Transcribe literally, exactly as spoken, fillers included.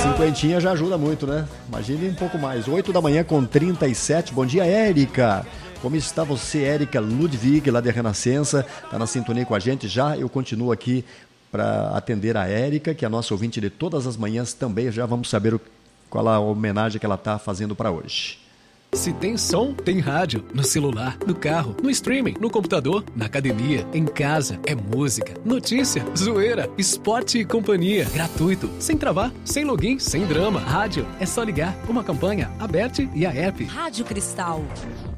Cinquentinha já ajuda muito, né? Imagine um pouco mais. oito da manhã com trinta e sete. Bom dia, Érica. Como está você, Érica Ludwig, lá de Renascença? Está na sintonia com a gente já. Eu continuo aqui para atender a Érica, que é a nossa ouvinte de todas as manhãs também. Já vamos saber o, qual a homenagem que ela está fazendo para hoje. Se tem som, tem rádio. No celular, no carro, no streaming, no computador, na academia, em casa. É música, notícia, zoeira, esporte e companhia. Gratuito, sem travar, sem login, sem drama. Rádio, é só ligar. Uma campanha, Aberte e a app. Rádio Cristal.